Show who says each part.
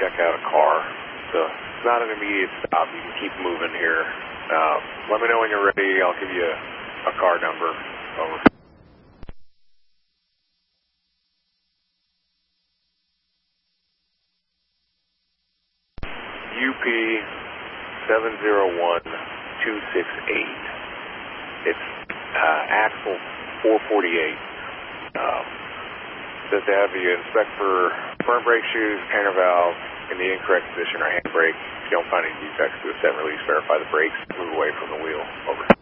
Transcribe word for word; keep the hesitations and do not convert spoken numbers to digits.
Speaker 1: check out a car. So it's not an immediate stop. You can keep moving here. Uh, let me know when you're ready. I'll give you a, a car number. Over. U P seven zero one two six eight. It's uh, axle four forty-eight. Um, says to have you inspect for front brake shoes, counter valve in the incorrect position or handbrake. If you don't find any defects, do a set and release, verify the brakes, move away from the wheel. Over.